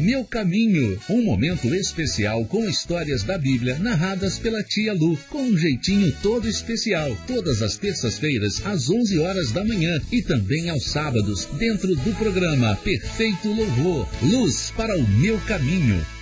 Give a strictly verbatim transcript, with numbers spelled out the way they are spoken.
Meu Caminho, um momento especial com histórias da Bíblia narradas pela tia Lu, com um jeitinho todo especial, todas as terças-feiras às onze horas da manhã e também aos sábados, dentro do programa Perfeito Louvor, Luz para o Meu Caminho.